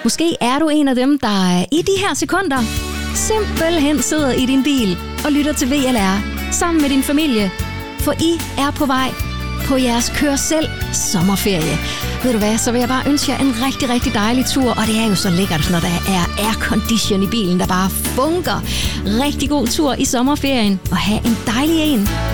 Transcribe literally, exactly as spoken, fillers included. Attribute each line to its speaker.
Speaker 1: Måske er du en af dem, der i de her sekunder simpelthen sidder i din bil og lytter til V L R sammen med din familie. For I er på vej på jeres kør selv sommerferie. Ved du hvad, så vil jeg bare ønske jer en rigtig, rigtig dejlig tur. Og det er jo så lækkert, når der er aircondition i bilen, der bare funker. Rigtig god tur i sommerferien, og have en dejlig en.